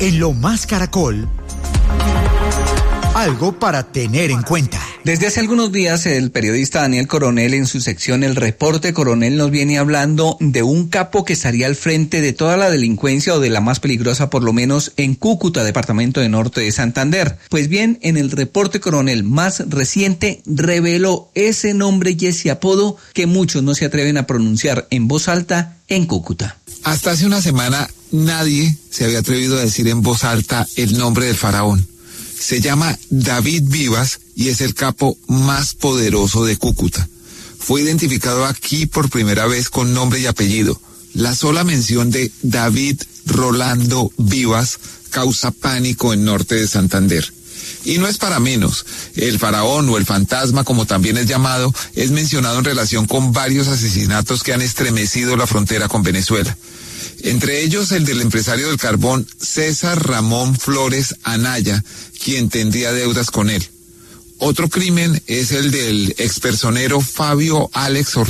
En Lo Más Caracol, algo para tener en cuenta. Desde hace algunos días, el periodista Daniel Coronel, en su sección El Reporte Coronel, nos viene hablando de un capo que estaría al frente de toda la delincuencia, o de la más peligrosa por lo menos, en Cúcuta, departamento de Norte de Santander. Pues bien, en el Reporte Coronel más reciente reveló ese nombre y ese apodo que muchos no se atreven a pronunciar en voz alta en Cúcuta. Hasta hace una semana nadie se había atrevido a decir en voz alta el nombre del faraón. Se llama David Vivas y es el capo más poderoso de Cúcuta. Fue identificado aquí por primera vez con nombre y apellido. La sola mención de David Rolando Vivas causa pánico en Norte de Santander. Y no es para menos. El faraón, o el fantasma como también es llamado, es mencionado en relación con varios asesinatos que han estremecido la frontera con Venezuela. Entre ellos el del empresario del carbón César Ramón Flores Anaya, quien tendría deudas con él. Otro crimen es el del expersonero Fabio Alex